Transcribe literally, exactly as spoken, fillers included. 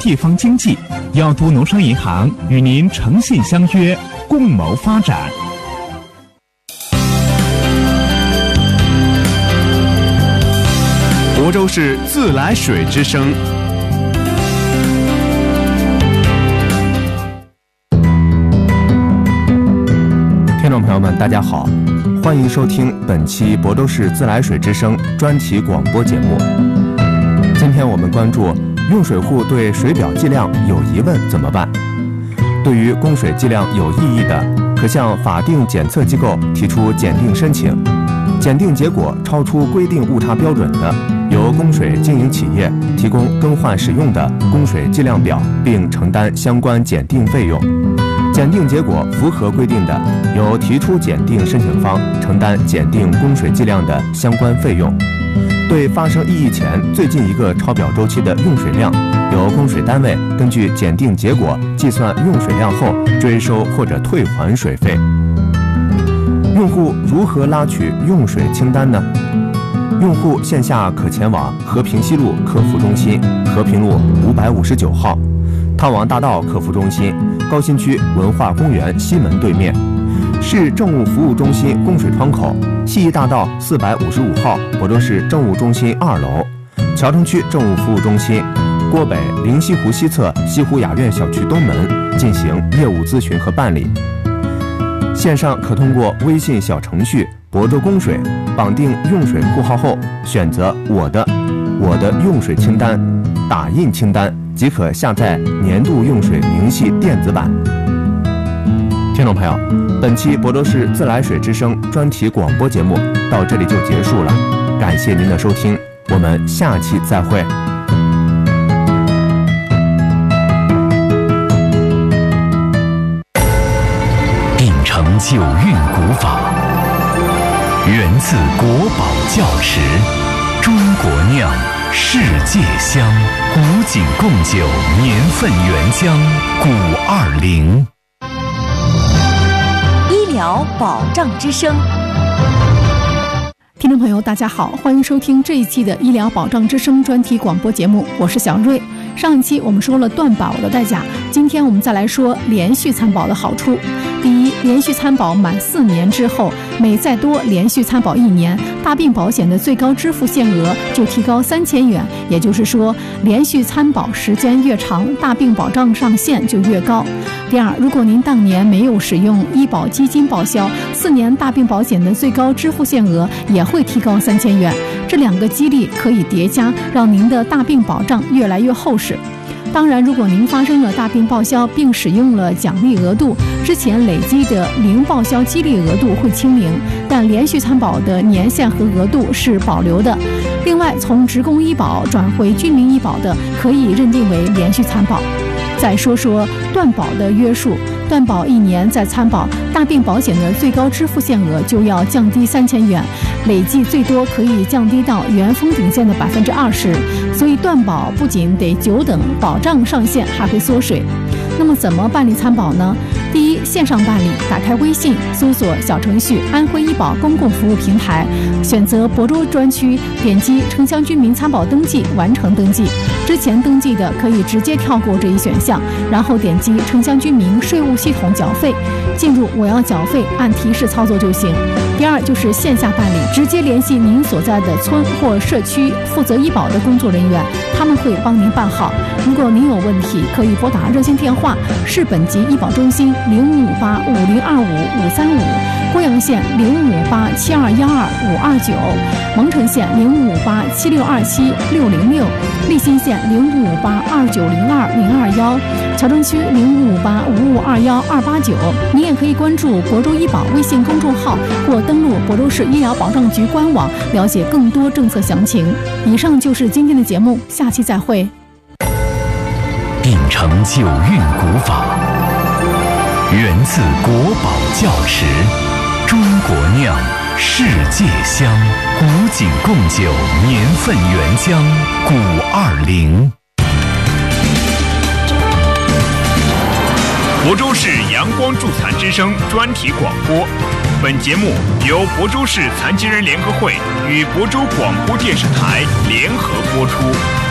地方经济，药都农商银行与您诚信相约，共谋发展。亳州市自来水之声。 听众朋友们，大家好，欢迎收听本期亳州市自来水之声专题广播节目。今天我们关注用水户对水表计量有疑问怎么办？对于供水计量有异议的，可向法定检测机构提出检定申请。检定结果超出规定误差标准的，由供水经营企业提供更换使用的供水计量表，并承担相关检定费用。检定结果符合规定的，由提出检定申请方承担检定供水计量的相关费用。对发生异议前最近一个超表周期的用水量，由供水单位根据检定结果计算用水量后追收或者退还水费。用户如何拉取用水清单呢？用户线下可前往和平西路客服中心和平路五百五十九号，汤王大道客服中心高新区文化公园西门对面，市政务服务中心供水窗口西义大道四百五十五号亳州市政务中心二楼，桥城区政务服务中心郭北灵西湖西侧西湖雅苑小区东门进行业务咨询和办理。线上可通过微信小程序亳州供水绑定用水户号后，选择我的我的用水清单，打印清单即可下载年度用水明细电子版。听众朋友，本期亳州市自来水之声专题广播节目到这里就结束了，感谢您的收听，我们下期再会。 秉承九韵古法，源自国宝窖池，中国酿，世界香，古井贡酒年份原浆，古二零。 医疗保障之声。 听众朋友大家好，欢迎收听这一期的医疗保障之声专题广播节目，我是小瑞。上一期我们说了断保的代价，今天我们再来说连续参保的好处。第一，连续参保满四年之后，每再多连续参保一年，大病保险的最高支付限额就提高三千元，也就是说，连续参保时间越长，大病保障上限就越高。第二，如果您当年没有使用医保基金报销，四年大病保险的最高支付限额也会提高三千元。这两个激励可以叠加，让您的大病保障越来越厚实。当然，如果您发生了大病报销并使用了奖励额度，之前累积的零报销激励额度会清零，但连续参保的年限和额度是保留的。另外，从职工医保转回居民医保的，可以认定为连续参保。再说说断保的约束，断保一年再参保，大病保险的最高支付限额就要降低三千元，累计最多可以降低到原封顶线的百分之二十。所以断保不仅得久等，保障上限还会缩水。那么怎么办理参保呢？第一，线上办理，打开微信，搜索小程序安徽医保公共服务平台，选择亳州专区，点击城乡居民参保登记，完成登记。之前登记的可以直接跳过这一选项，然后点击城乡居民税务系统缴费，进入我要缴费，按提示操作就行。第二就是线下办理，直接联系您所在的村或社区负责医保的工作人员，他们会帮您办好。如果您有问题，可以拨打热线电话，市本级医保中心零五五八五零二五五三五，贵阳县零五五八七二幺二五二九，蒙城县零五五八七六二七六零六，利辛县零五五八二九零二零二幺，桥城区零五五八五五二幺二八九。您也可以关注亳州医保微信公众号或登录亳州市医疗保障局官网，了解更多政策详情。以上就是今天的节目，下期再会。 秉承九韵古法，源自国宝窖池，中国酿，世界香，古井贡酒年份原浆，古二零。 亳州市阳光助残之声专题广播，本节目由亳州市残疾人联合会与亳州广播电视台联合播出。